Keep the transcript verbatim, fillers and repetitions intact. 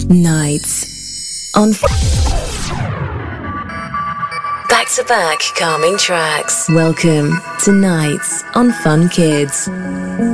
Nights on back-to-back calming tracks. Welcome to Nights on Fun Kids.